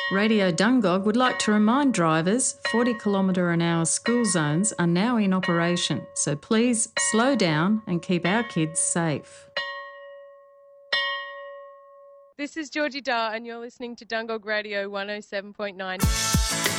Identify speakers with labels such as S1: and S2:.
S1: Radio Dungog would like to remind drivers 40km/h school zones are now in operation, so please slow down and keep our kids safe.
S2: This is Georgie Dar and you're listening to Dungog Radio 107.9.